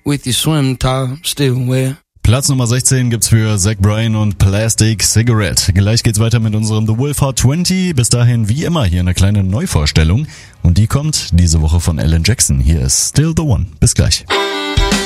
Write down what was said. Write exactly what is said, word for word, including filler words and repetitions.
with your swim top still wet. Platz Nummer sechzehn gibt's für Zach Bryan und Plastic Cigarette. Gleich geht's weiter mit unserem The Wolf Hot zwanzig. Bis dahin wie immer hier eine kleine Neuvorstellung. Und die kommt diese Woche von Alan Jackson. Hier ist Still the One. Bis gleich.